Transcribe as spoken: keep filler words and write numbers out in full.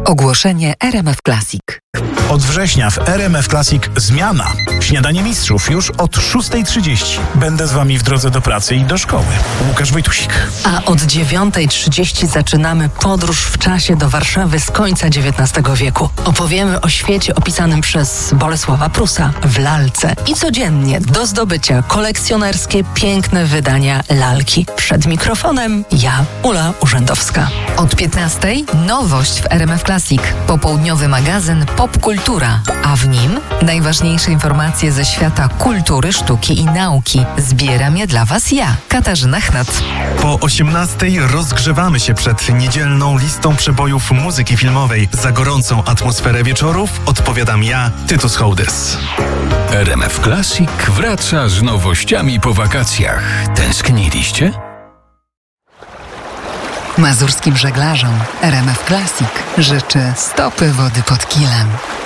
Ogłoszenie R M F Classic. Od września w R M F Classic zmiana. Śniadanie mistrzów już od szósta trzydzieści. Będę z wami w drodze do pracy i do szkoły. Łukasz Wojtusik. A od dziewiąta trzydzieści zaczynamy podróż w czasie do Warszawy z końca dziewiętnastego wieku. Opowiemy o świecie opisanym przez Bolesława Prusa w lalce. I codziennie do zdobycia kolekcjonerskie, piękne wydania lalki. Przed mikrofonem ja, Ula Urzędowska. Od piętnastej nowość w R M F Classic. Popołudniowy magazyn Popkultura, a w nim najważniejsze informacje ze świata kultury, sztuki i nauki. Zbieram je dla Was ja, Katarzyna Chnat. Po osiemnastej rozgrzewamy się przed niedzielną listą przebojów muzyki filmowej. Za gorącą atmosferę wieczorów odpowiadam ja, Tytus Hołdys. R M F Classic wraca z nowościami po wakacjach. Tęskniliście? Mazurskim żeglarzom R M F Classic życzy stopy wody pod kilem.